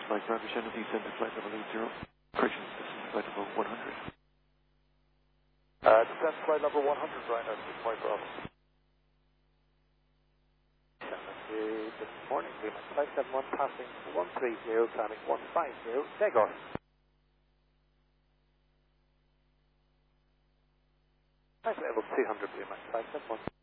flight ground, descend to descend to flight level 80. Correction, descend to flight level 100. Descend to flight level 100 right now, 6 Bravo. This morning, Lima Flight 71 passing 130, climbing 150, takeoff. Flight level 200, Lima Flight 71.